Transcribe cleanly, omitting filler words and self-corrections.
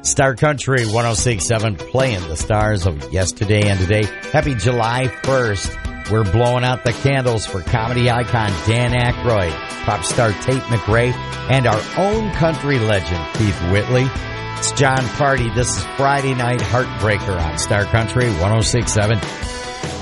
Star Country 106.7 playing the stars of yesterday and today. Happy July 1st. We're blowing out the candles for comedy icon Dan Aykroyd, pop star Tate McRae, and our own country legend Keith Whitley. It's John Party. This is Friday Night Heartbreaker on Star Country 106.7.